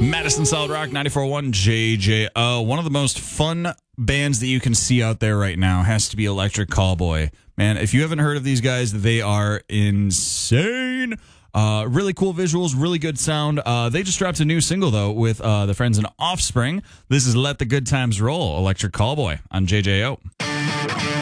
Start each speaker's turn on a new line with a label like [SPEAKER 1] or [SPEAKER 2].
[SPEAKER 1] Madison Solid Rock 94.1 JJO. One of the most fun bands that you can see out there right now has to be Electric Callboy. Man, if you haven't heard of these guys, they are insane. Really cool visuals, really good sound. They just dropped a new single, though, with the friends in Offspring. This is Let the Good Times Roll, Electric Callboy on JJO.